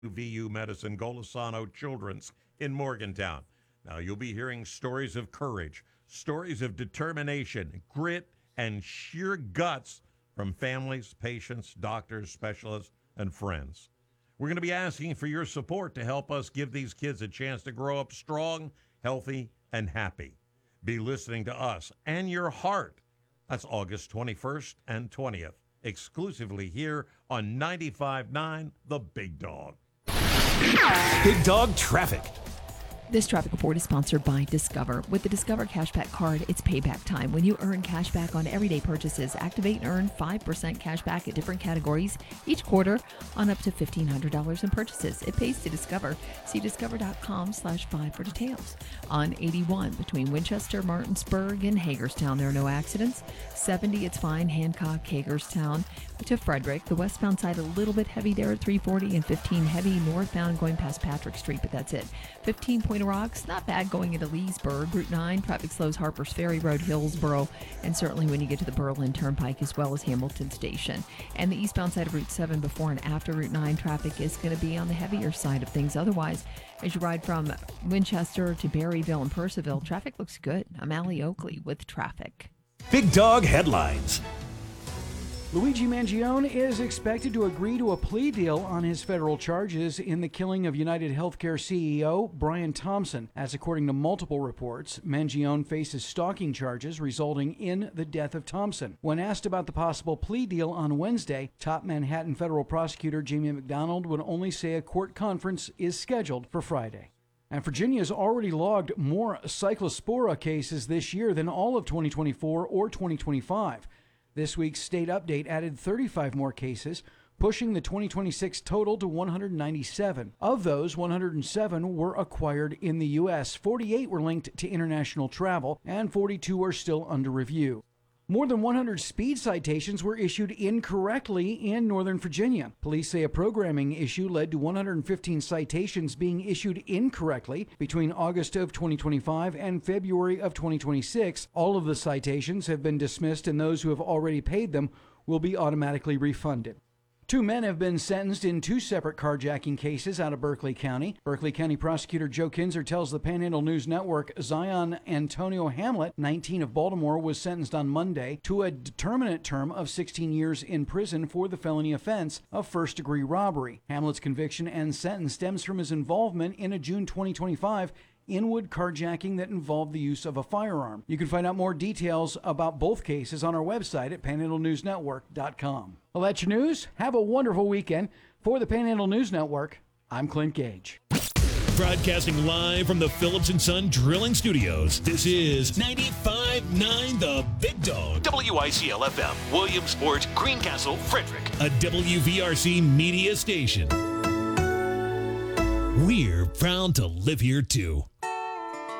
VU Medicine Golisano Children's in Morgantown. Now, you'll be hearing stories of courage, stories of determination, grit, and sheer guts from families, patients, doctors, specialists, and friends. We're going to be asking for your support to help us give these kids a chance to grow up strong, healthy, and happy. Be listening to us and your heart. That's August 21st and 20th, exclusively here on 95.9 The Big Dog. Big Dog Traffic. This traffic report is sponsored by Discover. With the Discover Cashback card, it's payback time. When you earn cashback on everyday purchases, activate and earn 5% cashback at different categories each quarter on up to $1,500 in purchases. It pays to Discover. See discover.com/buy for details. On 81 between Winchester, Martinsburg, and Hagerstown, there are no accidents. 70, it's fine. Hancock, Hagerstown to Frederick. The westbound side a little bit heavy there at 340, and 15 heavy northbound going past Patrick Street, but that's it. 15 Point Rocks, not bad going into Leesburg. Route 9, traffic slows Harpers Ferry Road, Hillsboro, and certainly when you get to the Berlin Turnpike as well as Hamilton Station. And the eastbound side of Route 7 before and after Route 9 traffic is going to be on the heavier side of things. Otherwise, as you ride from Winchester to Berryville and Purcellville, traffic looks good. I'm Allie Oakley with traffic. Big Dog Headlines. Luigi Mangione is expected to agree to a plea deal on his federal charges in the killing of United Healthcare CEO Brian Thompson. As according to multiple reports, Mangione faces stalking charges resulting in the death of Thompson. When asked about the possible plea deal on Wednesday, top Manhattan federal prosecutor Jamie McDonald would only say a court conference is scheduled for Friday. And Virginia's already logged more cyclospora cases this year than all of 2024 or 2025. This week's state update added 35 more cases, pushing the 2026 total to 197. Of those, 107 were acquired in the U.S., 48 were linked to international travel, and 42 are still under review. More than 100 speed citations were issued incorrectly in Northern Virginia. Police say a programming issue led to 115 citations being issued incorrectly between August of 2025 and February of 2026. All of the citations have been dismissed, and those who have already paid them will be automatically refunded. 2 men have been sentenced in 2 separate carjacking cases out of Berkeley County. Berkeley County Prosecutor Joe Kinzer tells the Panhandle News Network Zion Antonio Hamlet, 19 of Baltimore, was sentenced on Monday to a determinate term of 16 years in prison for the felony offense of first-degree robbery. Hamlet's conviction and sentence stems from his involvement in a June 2025 Inwood carjacking that involved the use of a firearm. You can find out more details about both cases on our website at panhandlenewsnetwork.com. Well, that's your news. Have a wonderful weekend. For the Panhandle News Network, I'm Clint Gage. Broadcasting live from the Phillips & Son Drilling Studios, this is 95.9 The Big Dog. WICL-FM, Williamsport, Greencastle, Frederick. A WVRC media station. We're proud to live here, too.